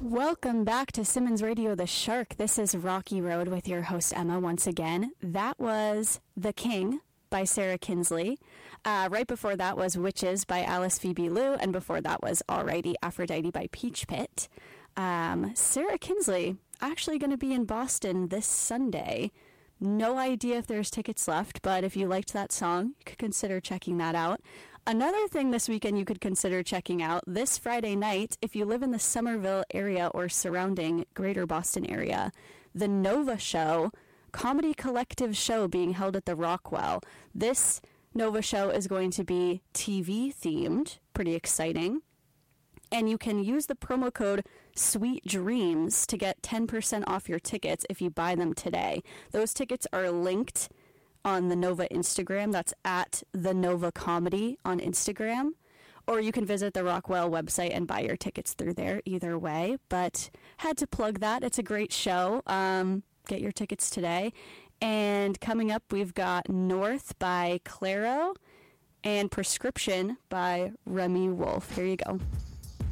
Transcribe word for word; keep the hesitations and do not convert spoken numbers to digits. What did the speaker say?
Welcome back to Simmons Radio The Shark. This is Rocky Road with your host Emma once again. That was The King by Sarah Kinsley. Uh, right before that was Witches by Alice Phoebe Lou, and before that was Alrighty Aphrodite by Peach Pit. Um, Sarah Kinsley actually going to be in Boston this Sunday. No idea if there's tickets left, but if you liked that song, you could consider checking that out. Another thing this weekend you could consider checking out, this Friday night, if you live in the Somerville area or surrounding greater Boston area, the Nova Show, comedy collective show being held at the Rockwell. This Nova Show is going to be T V themed, pretty exciting. And you can use the promo code Sweet Dreams to get ten percent off your tickets if you buy them today. Those tickets are linked on the Nova Instagram. That's at the Nova Comedy on Instagram. Or you can visit the Rockwell website and buy your tickets through there, either way. But had to plug that. It's a great show. Um, get your tickets today. And coming up, we've got North by Claro and Prescription by Remy Wolf. Here you go.